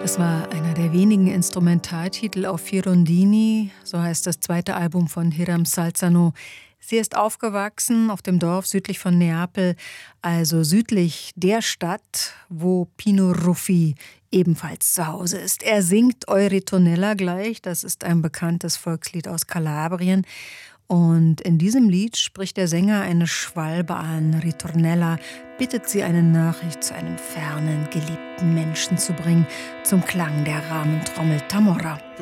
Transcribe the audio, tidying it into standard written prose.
Es war einer der wenigen Instrumentaltitel auf Firondini, so heißt das zweite Album von Hiram Salzano. Sie ist aufgewachsen auf dem Dorf südlich von Neapel, also südlich der Stadt, wo Pino Ruffi ebenfalls zu Hause ist. Er singt Euritonella gleich, das ist ein bekanntes Volkslied aus Kalabrien. Und in diesem Lied spricht der Sänger eine Schwalbe an. Ritornella bittet sie, eine Nachricht zu einem fernen, geliebten Menschen zu bringen, zum Klang der Rahmentrommel Tamora.